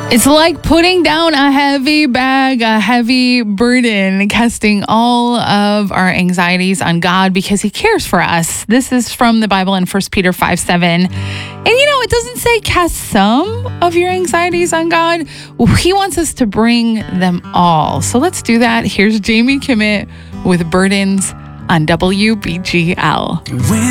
It's like putting down a heavy bag, a heavy burden, casting all of our anxieties on God because he cares for us. This is from the Bible in 1 Peter 5:7. And it doesn't say cast some of your anxieties on God. He wants us to bring them all. So let's do that. Here's Jamie Kimmett with Burdens on WBGL.